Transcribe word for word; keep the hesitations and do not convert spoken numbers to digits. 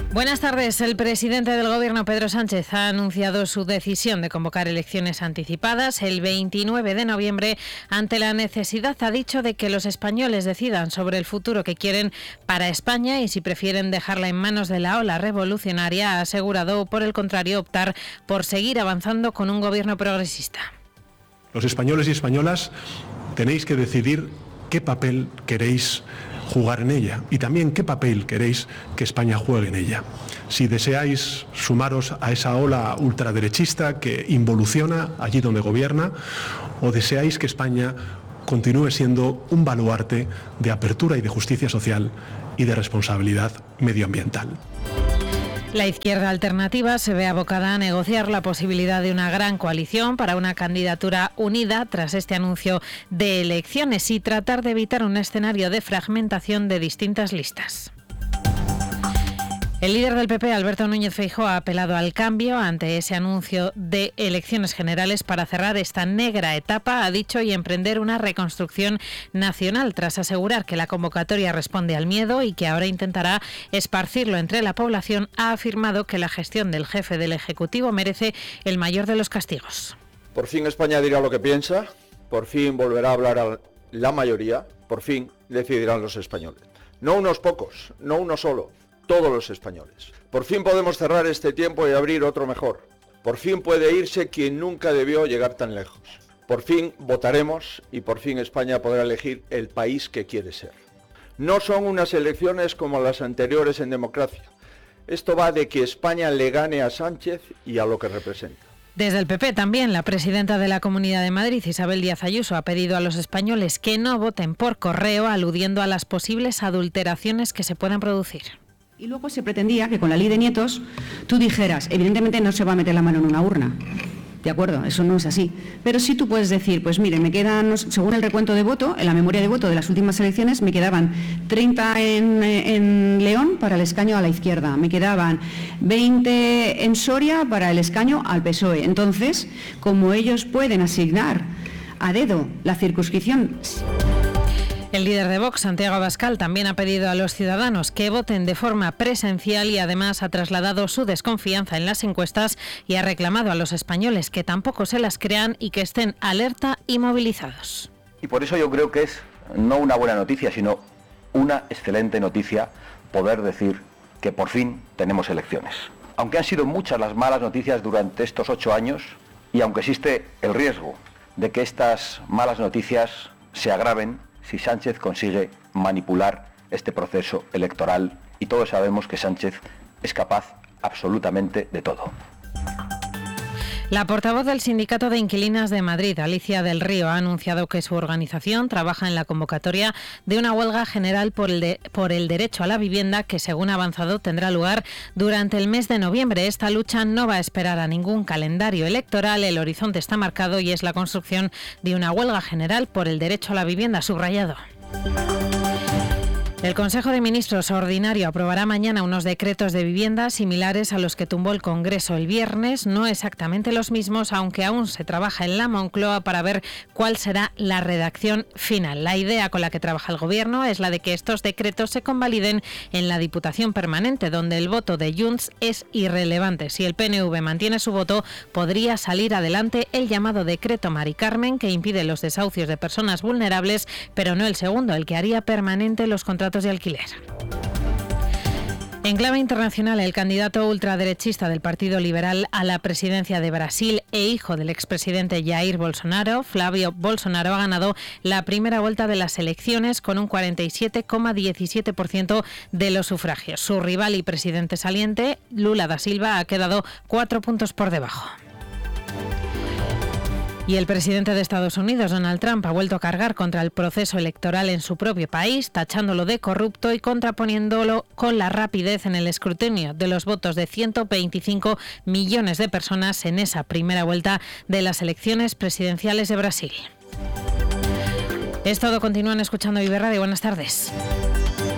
Buenas tardes. El presidente del Gobierno, Pedro Sánchez, ha anunciado su decisión de convocar elecciones anticipadas el veintinueve de noviembre ante la necesidad, ha dicho, de que los españoles decidan sobre el futuro que quieren para España y si prefieren dejarla en manos de la ola revolucionaria. Ha asegurado, por el contrario, optar por seguir avanzando con un gobierno progresista. Los españoles y españolas tenéis que decidir qué papel queréis jugar en ella y también qué papel queréis que España juegue en ella. Si deseáis sumaros a esa ola ultraderechista que involuciona allí donde gobierna, o deseáis que España continúe siendo un baluarte de apertura y de justicia social y de responsabilidad medioambiental. La izquierda alternativa se ve abocada a negociar la posibilidad de una gran coalición para una candidatura unida tras este anuncio de elecciones y tratar de evitar un escenario de fragmentación de distintas listas. El líder del P P, Alberto Núñez Feijóo, ha apelado al cambio ante ese anuncio de elecciones generales para cerrar esta negra etapa, ha dicho, y emprender una reconstrucción nacional, tras asegurar que la convocatoria responde al miedo y que ahora intentará esparcirlo entre la población. Ha afirmado que la gestión del jefe del Ejecutivo merece el mayor de los castigos. Por fin España dirá lo que piensa, por fin volverá a hablar a la mayoría, por fin decidirán los españoles. No unos pocos, no uno solo. Todos los españoles. Por fin podemos cerrar este tiempo y abrir otro mejor. Por fin puede irse quien nunca debió llegar tan lejos. Por fin votaremos y por fin España podrá elegir el país que quiere ser. No son unas elecciones como las anteriores en democracia. Esto va de que España le gane a Sánchez y a lo que representa. Desde el P P también, la presidenta de la Comunidad de Madrid, Isabel Díaz Ayuso, ha pedido a los españoles que no voten por correo, aludiendo a las posibles adulteraciones que se puedan producir. Y luego se pretendía que con la ley de nietos tú dijeras, evidentemente no se va a meter la mano en una urna, ¿de acuerdo? Eso no es así. Pero sí tú puedes decir, pues mire, me quedan, según el recuento de voto, en la memoria de voto de las últimas elecciones, me quedaban treinta en, en León para el escaño a la izquierda, me quedaban veinte en Soria para el escaño al P S O E. Entonces, como ellos pueden asignar a dedo la circunscripción... El líder de Vox, Santiago Abascal, también ha pedido a los ciudadanos que voten de forma presencial y además ha trasladado su desconfianza en las encuestas y ha reclamado a los españoles que tampoco se las crean y que estén alerta y movilizados. Y por eso yo creo que es no una buena noticia, sino una excelente noticia poder decir que por fin tenemos elecciones. Aunque han sido muchas las malas noticias durante estos ocho años y aunque existe el riesgo de que estas malas noticias se agraven si Sánchez consigue manipular este proceso electoral, y todos sabemos que Sánchez es capaz absolutamente de todo. La portavoz del Sindicato de Inquilinas de Madrid, Alicia del Río, ha anunciado que su organización trabaja en la convocatoria de una huelga general por el, de, por el derecho a la vivienda que, según ha avanzado, tendrá lugar durante el mes de noviembre. Esta lucha no va a esperar a ningún calendario electoral. El horizonte está marcado y es la construcción de una huelga general por el derecho a la vivienda, subrayado. El Consejo de Ministros ordinario aprobará mañana unos decretos de vivienda similares a los que tumbó el Congreso el viernes, no exactamente los mismos, aunque aún se trabaja en la Moncloa para ver cuál será la redacción final. La idea con la que trabaja el Gobierno es la de que estos decretos se convaliden en la Diputación Permanente, donde el voto de Junts es irrelevante. Si el P N V mantiene su voto, podría salir adelante el llamado decreto Mari Carmen, que impide los desahucios de personas vulnerables, pero no el segundo, el que haría permanente los contratos de alquiler. En clave internacional, el candidato ultraderechista del Partido Liberal a la presidencia de Brasil e hijo del expresidente Jair Bolsonaro, Flávio Bolsonaro, ha ganado la primera vuelta de las elecciones con un cuarenta y siete coma diecisiete por ciento de los sufragios. Su rival y presidente saliente, Lula da Silva, ha quedado cuatro puntos por debajo. Y el presidente de Estados Unidos, Donald Trump, ha vuelto a cargar contra el proceso electoral en su propio país, tachándolo de corrupto y contraponiéndolo con la rapidez en el escrutinio de los votos de ciento veinticinco millones de personas en esa primera vuelta de las elecciones presidenciales de Brasil. Es todo, continúan escuchando Vive Radio. Buenas tardes.